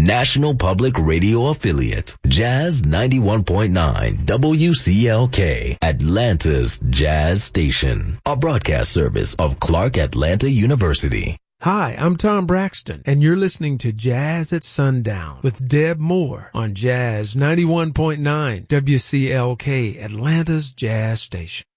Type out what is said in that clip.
National Public Radio affiliate, Jazz 91.9 WCLK, Atlanta's Jazz Station, a broadcast service of Clark Atlanta University. Hi, I'm Tom Braxton, and you're listening to Jazz at Sundown with Deb Moore on Jazz 91.9 WCLK, Atlanta's Jazz Station.